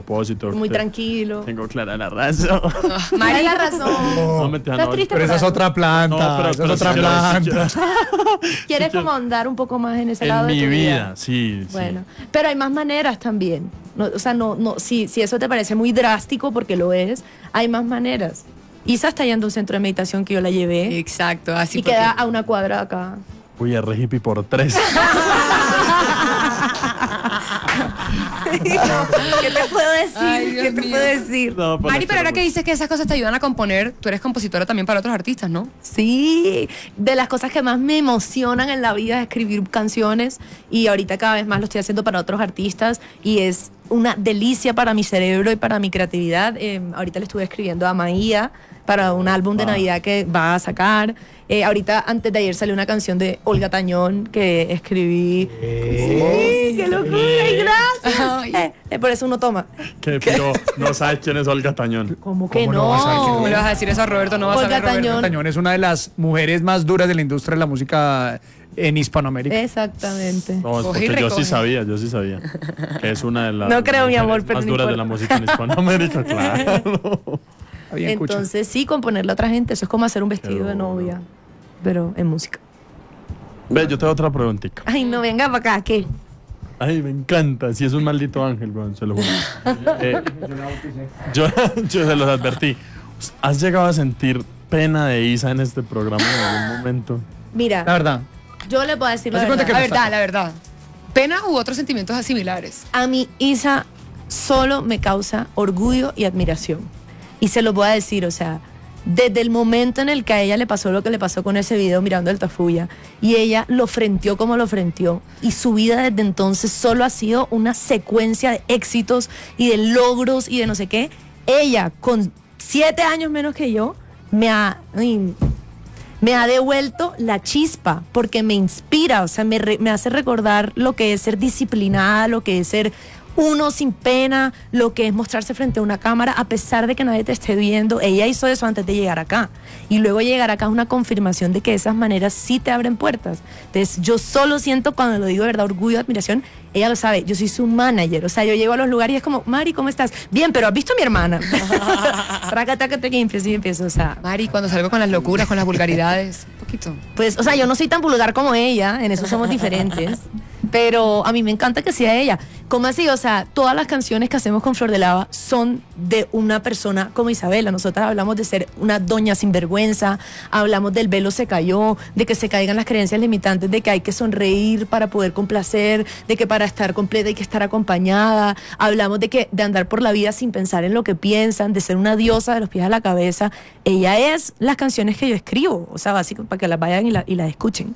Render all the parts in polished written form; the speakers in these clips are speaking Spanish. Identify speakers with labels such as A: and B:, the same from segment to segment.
A: propósito.
B: Muy tranquilo.
A: Tengo clara la razón.
B: Mari, la razón.
A: No, mentira,
B: ¿Estás
A: no.
B: triste
C: Pero
B: por
C: esa es
B: algo?
C: otra planta.
A: No, pero
C: esa es
A: sí
C: otra
A: quiero,
C: planta.
B: ¿Quieres como andar un poco más en ese lado
A: En
B: de
A: mi
B: tu
A: vida, sí.
B: Bueno, pero hay más maneras también. No, o sea, si eso te parece muy drástico, porque lo es, hay más maneras. Isa está yendo a un centro de meditación que yo la llevé.
D: Exacto, así
B: Y queda a una cuadra acá.
A: Uy, es re hippie por 3.
B: ¿Qué te puedo decir?
D: Ay, Dios
B: ¿Qué te
D: mío.
B: puedo decir?
A: No,
D: Mari, pero ahora que dices que esas cosas te ayudan a componer, tú eres compositora también para otros artistas, ¿no?
B: Sí, de las cosas que más me emocionan en la vida es escribir canciones, y ahorita cada vez más lo estoy haciendo para otros artistas y es una delicia para mi cerebro y para mi creatividad. Ahorita le estuve escribiendo a Maía para un álbum de Navidad que va a sacar. Ahorita, antes de ayer, salió una canción de Olga Tañón que escribí. Sí, qué locura, y gracias. Por eso uno toma.
A: Pero no sabes quién es Olga Tañón.
B: ¿Cómo que
C: ¿Cómo no vas a saber quién
D: ¿Cómo le vas a decir eso a Roberto? No vas
B: Olga
D: a ver, Roberto.
B: Tañón.
C: Tañón es una de las mujeres más duras de la industria de la música en Hispanoamérica.
B: Exacamente.
A: No, es
D: Coge y
A: porque yo sí
D: recoge.
A: sabía. Que es una de las
B: No creo, mi amor,
A: mujeres
B: pero
A: más
B: no
A: duras de
B: importa.
A: la música en Hispanoamérica, claro.
C: Está bien, escucha.
B: Entonces, sí, componerle a otra gente, eso es como hacer un vestido de
A: Pero-
B: novia, pero en música.
A: Ve, yo tengo otra preguntita.
B: Ay, no, venga para acá, ¿qué?
A: Ay, me encanta. Si es un maldito ángel, weón, se lo juro. Yo se los advertí. ¿Has llegado a sentir pena de Isa en este programa en algún momento?
B: Mira,
C: La verdad.
B: yo le puedo decir la
C: Haz de cuenta
B: verdad.
C: que
D: La verdad. ¿Pena u otros sentimientos similares?
B: A mí, Isa solo me causa orgullo y admiración. Y se lo voy a decir, o sea, desde el momento en el que a ella le pasó lo que le pasó con ese video Mirando el Tafuya, y ella lo frenteó como lo frenteó, y su vida desde entonces solo ha sido una secuencia de éxitos y de logros y de no sé qué. Ella, con 7 años menos que yo, me ha devuelto la chispa, porque me inspira, o sea, me hace recordar lo que es ser disciplinada, lo que es ser uno sin pena, lo que es mostrarse frente a una cámara a pesar de que nadie te esté viendo. Ella hizo eso antes de llegar acá, y luego llegar acá es una confirmación de que esas maneras sí te abren puertas. Entonces yo solo siento, cuando lo digo de verdad, orgullo, admiración. Ella lo sabe, yo soy su manager, o sea, yo llego a los lugares y es como, Mari, ¿cómo estás? Bien, pero ¿has visto a mi hermana? Y empiezo, o sea,
D: Mari, cuando salgo con las locuras, con las vulgaridades, un poquito.
B: pues, o sea, yo no soy tan vulgar como ella, en eso somos diferentes, pero a mí me encanta que sea ella. ¿Cómo así? O sea, todas las canciones que hacemos con Flor de Lava son de una persona como Isabela. Nosotras hablamos de ser una doña sinvergüenza, hablamos del velo se cayó, de que se caigan las creencias limitantes, de que hay que sonreír para poder complacer, de que para estar completa hay que estar acompañada. Hablamos de andar por la vida sin pensar en lo que piensan, de ser una diosa de los pies a la cabeza. Ella es las canciones que yo escribo, o sea, básicamente para que las vayan y las escuchen.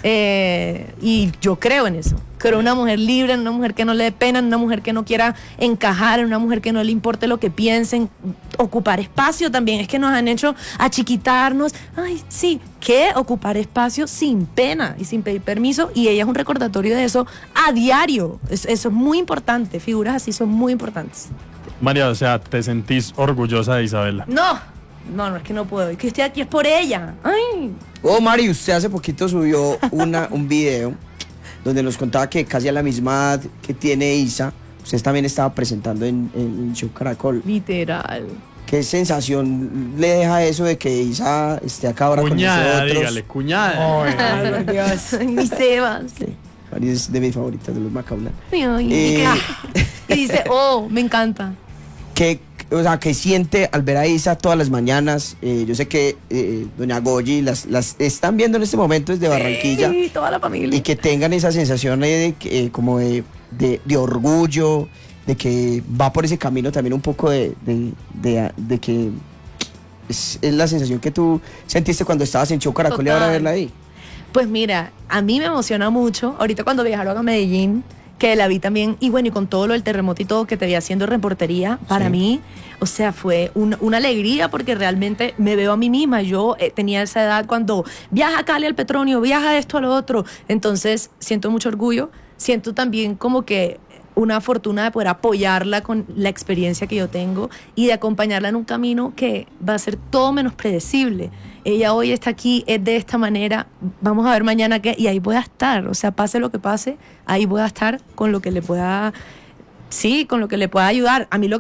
B: Y yo creo en eso. Creo en una mujer libre, en una mujer que no le dé pena, en una mujer que no quiera encajar, en una mujer que no le importe lo que piensen, ocupar espacio también. Es que nos han hecho achiquitarnos. Ay, sí, ¿qué? Ocupar espacio sin pena y sin pedir permiso, y ella es un recordatorio de eso a diario. Eso es muy importante, figuras así son muy importantes.
A: María, o sea, ¿te sentís orgullosa de Isabela?
B: No, es que no puedo, es que estoy aquí es por ella. Ay.
E: Oh, Mari, usted hace poquito subió un video donde nos contaba que casi a la misma edad que tiene Isa, usted también estaba presentando en Show Caracol.
B: Literal.
E: ¿Qué sensación le deja eso de que Isa esté acá ahora
A: Cuñada,
E: con nosotros?
A: dígale, cuñada.
D: Ay, por Dios.
B: Ay, mi Sebas.
E: Sí, Mari es de mis favoritas, de los Macaulay.
B: Ay, y dice, oh, me encanta.
E: O sea, ¿qué siente al ver a Isa todas las mañanas? Yo sé que doña Goyi las están viendo en este momento desde Barranquilla.
B: Sí, toda la familia.
E: Y que tengan esa sensación como de orgullo, de que va por ese camino también un poco de que es la sensación que tú sentiste cuando estabas en Show Caracol y ahora
B: Total.
E: verla ahí.
B: Pues mira, a mí me emociona mucho. Ahorita cuando viajaron a Medellín, que la vi también, y bueno, y con todo lo del terremoto y todo que te vi haciendo reportería, para mí, o sea, fue una alegría, porque realmente me veo a mí misma. Yo tenía esa edad cuando viaja a Cali al Petronio, viaja esto a lo otro. Entonces, siento mucho orgullo. Siento también como que una fortuna de poder apoyarla con la experiencia que yo tengo y de acompañarla en un camino que va a ser todo menos predecible. Ella hoy está aquí, es de esta manera, vamos a ver mañana qué, y ahí voy a estar, o sea, pase lo que pase, ahí voy a estar con lo que le pueda, sí, con lo que le pueda ayudar. A mí lo